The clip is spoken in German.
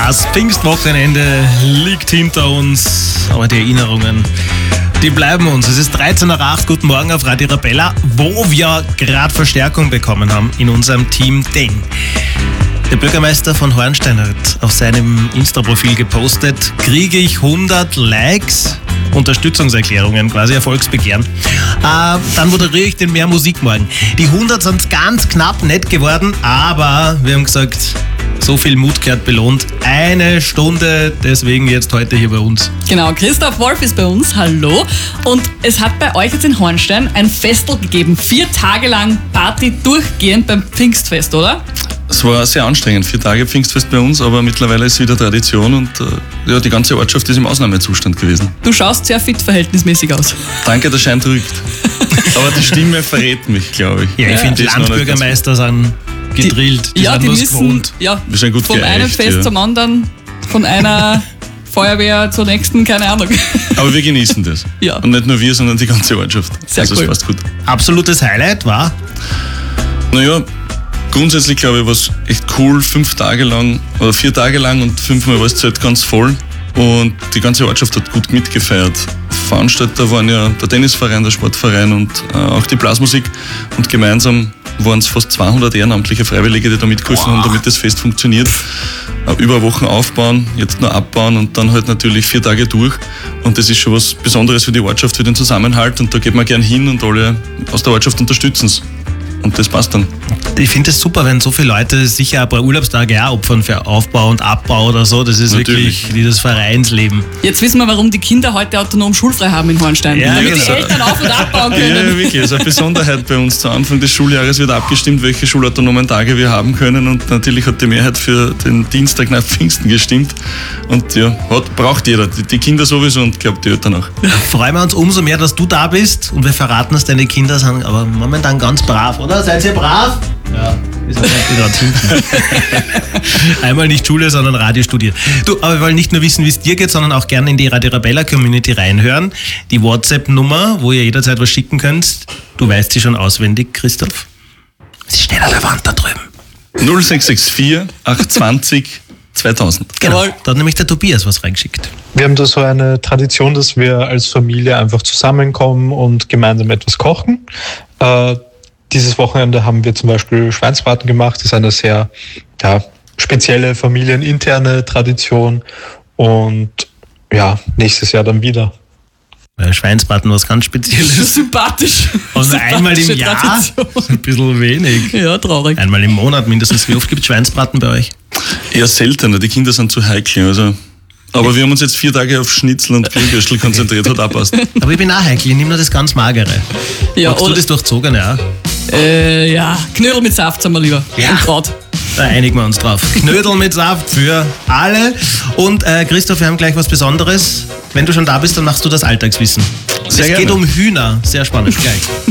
Das Pfingstwochenende liegt hinter uns, aber die Erinnerungen, die bleiben uns. Es ist 13:08 Uhr, guten Morgen auf Radio Arabella, wo wir gerade Verstärkung bekommen haben in unserem Team, denn der Bürgermeister von Hornstein hat auf seinem Insta-Profil gepostet, kriege ich 100 Likes, Unterstützungserklärungen, quasi Erfolgsbegehren, dann moderiere ich den Mehr Musik morgen. Die 100 sind ganz knapp nett geworden, aber wir haben gesagt, so viel Mut gehört belohnt. 1 Stunde, deswegen jetzt heute hier bei uns. Genau, Christoph Wolf ist bei uns, hallo. Und es hat bei euch jetzt in Hornstein ein Festel gegeben, 4 Tage lang Party durchgehend beim Pfingstfest, oder? Es war sehr anstrengend, 4 Tage Pfingstfest bei uns, aber mittlerweile ist es wieder Tradition und die ganze Ortschaft ist im Ausnahmezustand gewesen. Du schaust sehr fit verhältnismäßig aus. Danke, der Schein drückt. Aber die Stimme verrät mich, glaube ich. Ja, ich finde, die Landbürgermeister sind gedrillt, die sind was gewohnt. Ja, wir sind gut von geeicht, einem Fest zum anderen, von einer Feuerwehr zur nächsten, keine Ahnung. Aber wir genießen das. Ja. Und nicht nur wir, sondern die ganze Ortschaft. Sehr cool. Das passt gut. Absolutes Highlight war? Naja, grundsätzlich glaube ich, war es echt cool, 5 Tage lang oder 4 Tage lang und 5-mal war das Zelt ganz voll und die ganze Ortschaft hat gut mitgefeiert. Veranstalter waren ja der Tennisverein, der Sportverein und auch die Blasmusik und gemeinsam waren es fast 200 ehrenamtliche Freiwillige, die da mitgeholfen haben, damit das Fest funktioniert. Über Wochen aufbauen, jetzt nur abbauen und dann halt natürlich 4 Tage durch. Und das ist schon was Besonderes für die Ortschaft, für den Zusammenhalt und da geht man gern hin und alle aus der Ortschaft unterstützen es. Und das passt dann. Ich finde es super, wenn so viele Leute sicher ein paar Urlaubstage auch opfern für Aufbau und Abbau oder so. Das ist natürlich wirklich dieses Vereinsleben. Jetzt wissen wir, warum die Kinder heute autonom schulfrei haben in Hornstein. Ja, damit die genau. Eltern auf- und abbauen können. Ja, wirklich. Das ist eine Besonderheit bei uns. Zu Anfang des Schuljahres wird abgestimmt, welche schulautonomen Tage wir haben können. Und natürlich hat die Mehrheit für den Dienstag nach Pfingsten gestimmt. Und ja, braucht jeder. Die Kinder sowieso und glaube die Eltern auch. Freuen wir uns umso mehr, dass du da bist. Und wir verraten, dass deine Kinder sind aber momentan ganz brav, oder? Seid ihr brav? Ja, ist auch gerade hinten. Einmal nicht Schule, sondern Radio studiert. Du, aber wir wollen nicht nur wissen, wie es dir geht, sondern auch gerne in die Radio Arabella Community reinhören. Die WhatsApp-Nummer, wo ihr jederzeit was schicken könnt. Du weißt sie schon auswendig, Christoph. Sie steht an der Wand da drüben. 0664 820 2000. Genau, Jawohl. da hat nämlich der Tobias was reingeschickt. Wir haben da so eine Tradition, dass wir als Familie einfach zusammenkommen und gemeinsam etwas kochen. Dieses Wochenende haben wir zum Beispiel Schweinsbraten gemacht. Das ist eine sehr spezielle familieninterne Tradition. Und ja, nächstes Jahr dann wieder. Schweinsbraten, was ganz Spezielles. Sympathisch. Und einmal im Jahr Tradition. ist ein bisschen wenig. Ja, traurig. Einmal im Monat mindestens. Wie oft gibt es Schweinsbraten bei euch? Eher seltener, die Kinder sind zu heikel. Also. Aber wir haben uns jetzt 4 Tage auf Schnitzel und Grillwürstel konzentriert, hat auch passt. Aber ich bin auch heikel, ich nehme nur das ganz Magere. Ja, Magst du das Durchzogene auch? ja, Knödel mit Saft sagen wir lieber. Ja. Und Kraut. Da einigen wir uns drauf. Knödel mit Saft für alle. Und Christoph, wir haben gleich was Besonderes. Wenn du schon da bist, dann machst du das Alltagswissen. Sehr Es geht gerne. um Hühner. Sehr spannend gleich.